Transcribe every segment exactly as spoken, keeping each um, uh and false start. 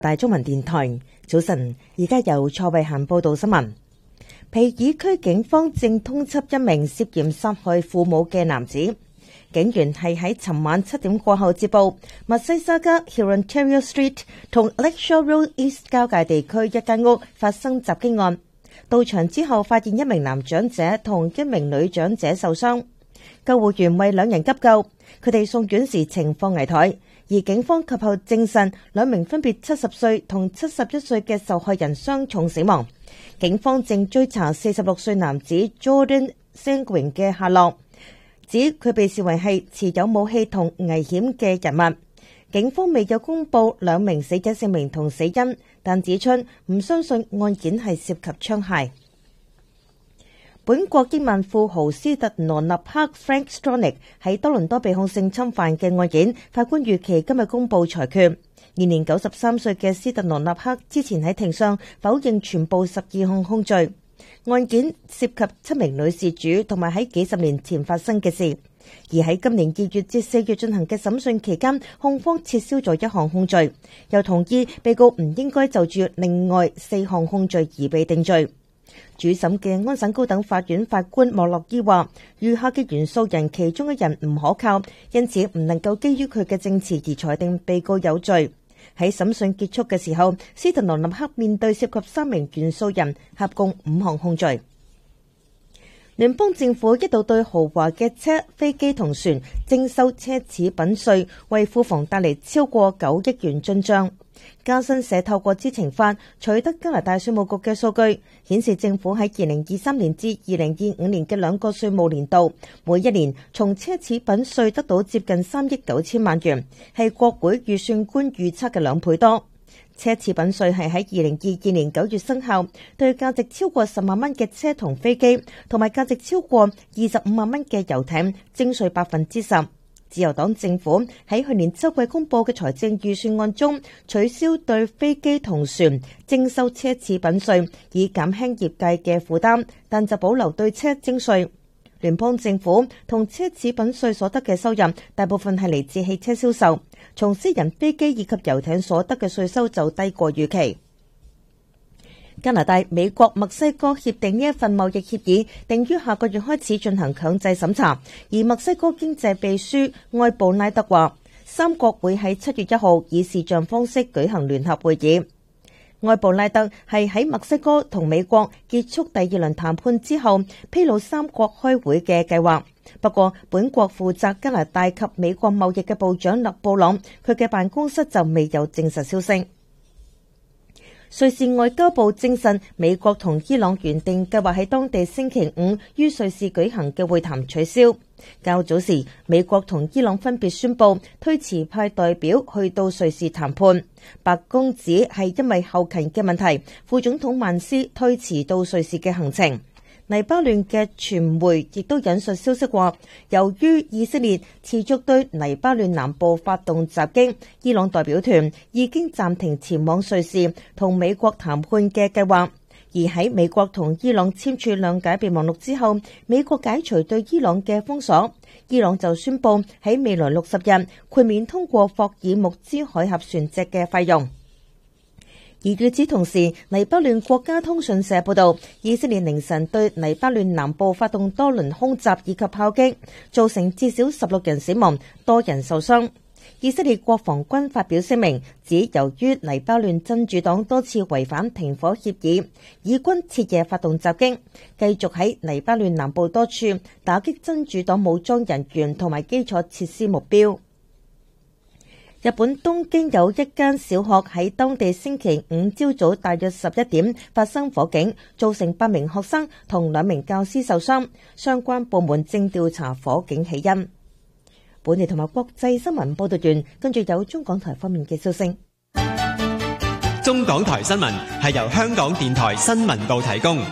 大中文電台早晨，而家由蔡慧嫻報道新聞。皮爾區警方正通緝一名涉嫌殺害父母嘅男子。警員係喺尋晚七點過後接報，密西沙加 Hurontario Street 同 Lakeshore Road East 交界地區一間屋發生襲擊案。到場之後，發現一名男長者同一名女長者受傷，救護員為兩人急救，佢哋送院時情況危殆。而警方及後證實兩名分別七十歲同七十一歲嘅受害人傷重死亡。警方正追查四十六歲男子 Jordan Sanguin 嘅下落，指佢被視為係持有武器同危險嘅人物。警方未有公布兩名死者姓名同死因，但指出唔相信案件係涉及槍械。本國億萬富豪斯特羅納克 Frank Stronach 喺多倫多被控性侵犯嘅案件，法官預期今日公布裁決。現年九十三歲嘅斯特羅納克之前喺庭上否認全部十二項控罪。案件涉及七名女事主同埋喺幾十年前發生嘅事。而喺今年二月至四月進行嘅審訊期間，控方撤銷咗一項控罪，又同意被告唔應該就住另外四項控罪而被定罪。主審嘅安省高等法院法官莫洛伊話，餘下嘅原訴人其中一人唔可靠，因此唔能夠基於佢嘅證詞而裁定被告有罪。喺審訊結束嘅時候，斯特羅納克面對涉及三名原訴人，合共五項控罪。聯邦政府一度對豪華嘅車、飛機同船徵收奢侈品稅，為庫房帶嚟超過九億元進帳。加新社透過知情法取得加拿大稅務局嘅數據，顯示政府喺二零二三年至二零二五年嘅兩個稅務年度，每一年從奢侈品稅得到接近三億九千萬元，係國會預算官預測嘅兩倍多。奢侈品稅係喺二零二二年九月生效，對價值超過十萬蚊嘅車同飛機，同埋價值超過二十五萬蚊嘅遊艇徵稅百分之十。自由黨政府喺去年秋季公佈嘅財政預算案中，取消對飛機同船徵收奢侈品稅，以減輕業界嘅負擔，但就保留對車徵稅。聯邦政府同奢侈品稅所得嘅收入，大部分係嚟自汽車銷售，從私人飛機以及遊艇所得嘅稅收就低過預期。加拿大、美國、墨西哥協定呢一份貿易協議定於下個月開始進行強制審查，而墨西哥經濟秘書埃布拉德話，三國會喺七月一號以視像方式舉行聯合會議。埃布拉德係喺墨西哥同美國結束第二輪談判之後，披露三國開會嘅計劃。不過，本國負責加拿大及美國貿易嘅部長勒布朗，佢嘅辦公室就未有證實消息。瑞士外交部證實，美國同伊朗原定計劃喺當地星期五於瑞士舉行嘅會談取消。較早時，美國同伊朗分別宣布推遲派代表去到瑞士談判。白宮指係因為後勤嘅問題，副總統曼斯推遲到瑞士嘅行程。黎巴嫩嘅傳媒亦都引述消息話，由於以色列持續對黎巴嫩南部發動襲擊，伊朗代表團已經暫停前往瑞士同美國談判嘅計劃。而喺美國同伊朗簽署諒解備忘錄之後，美國解除對伊朗嘅封鎖，伊朗就宣布喺未來六十日豁免通過霍爾木茲海峽船隻嘅費用。而與此同時，黎巴嫩國家通訊社報道，以色列凌晨對黎巴嫩南部發動多輪空襲以及炮擊，造成至少十六人死亡，多人受傷。以色列國防軍發表聲明，指由於黎巴嫩真主黨多次違反停火協議，以軍徹夜發動襲擊，繼續喺黎巴嫩南部多處打擊真主黨武裝人員同埋基礎設施目標。日本東京有一間小學喺當地星期五朝早大約十一點發生火警，造成八名學生同兩名教師受傷，相關部門正調查火警起因。本地同埋國際新聞報道完，跟住有中港台方面嘅消息。 中港台新聞係由香港電台新聞部提供。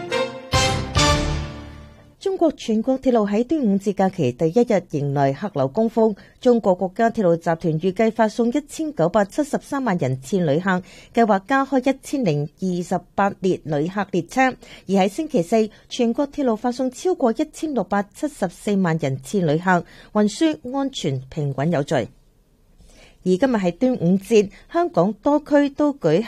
中國全國鐵路喺端午節假期第一日迎來客流高峰，中國國家鐵路集團預計發送一千九百七十三萬人次旅客，計劃加開一千零二十八列旅客列車。而喺星期四，全國鐵路發送超過一千六百七十四萬人次旅客，運輸安全平穩有序。 而今日係端午節，香港多區都舉